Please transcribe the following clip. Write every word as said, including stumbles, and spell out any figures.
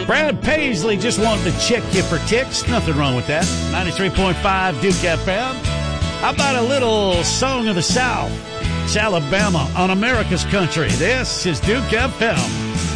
Brad Paisley just wanted to check you for ticks. Nothing wrong with that. ninety-three point five Duke F M. How about a little Song of the South? It's Alabama on America's country. This is Duke F M.